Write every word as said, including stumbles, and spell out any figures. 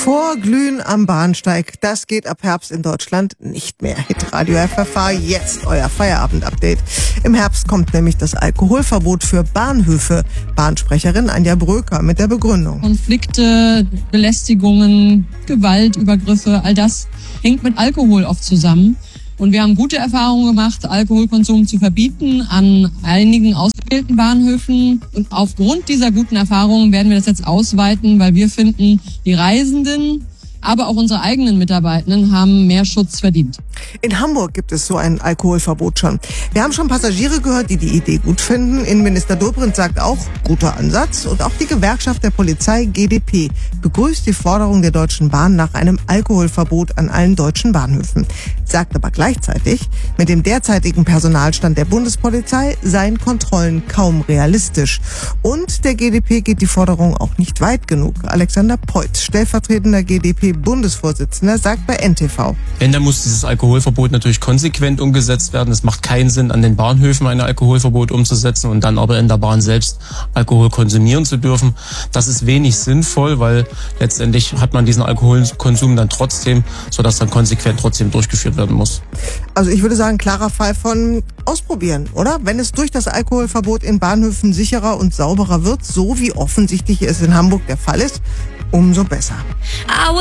Vorglühen am Bahnsteig, das geht ab Herbst in Deutschland nicht mehr. Hitradio F F H, jetzt euer Feierabend-Update. Im Herbst kommt nämlich das Alkoholverbot für Bahnhöfe. Bahnsprecherin Anja Bröker mit der Begründung. Konflikte, Belästigungen, Gewalt, Übergriffe, all das hängt mit Alkohol oft zusammen. Und wir haben gute Erfahrungen gemacht, Alkoholkonsum zu verbieten an einigen ausgewählten Bahnhöfen. Und aufgrund dieser guten Erfahrungen werden wir das jetzt ausweiten, weil wir finden, die Reisenden, aber auch unsere eigenen Mitarbeitenden haben mehr Schutz verdient. In Hamburg gibt es so ein Alkoholverbot schon. Wir haben schon Passagiere gehört, die die Idee gut finden. Innenminister Dobrindt sagt auch, guter Ansatz. Und auch die Gewerkschaft der Polizei G d P begrüßt die Forderung der Deutschen Bahn nach einem Alkoholverbot an allen deutschen Bahnhöfen. Sagt aber gleichzeitig, mit dem derzeitigen Personalstand der Bundespolizei seien Kontrollen kaum realistisch. Und der G d P geht die Forderung auch nicht weit genug. Alexander Peutz, stellvertretender G d P-Bundesvorsitzender, sagt bei N T V. Wenn, dann muss dieses Alkoholverbot natürlich konsequent umgesetzt werden. Es macht keinen Sinn, an den Bahnhöfen ein Alkoholverbot umzusetzen und dann aber in der Bahn selbst Alkohol konsumieren zu dürfen. Das ist wenig sinnvoll, weil letztendlich hat man diesen Alkoholkonsum dann trotzdem, sodass dann konsequent trotzdem durchgeführt werden muss. Also ich würde sagen, klarer Fall von ausprobieren, oder? Wenn es durch das Alkoholverbot in Bahnhöfen sicherer und sauberer wird, so wie offensichtlich es in Hamburg der Fall ist, umso besser.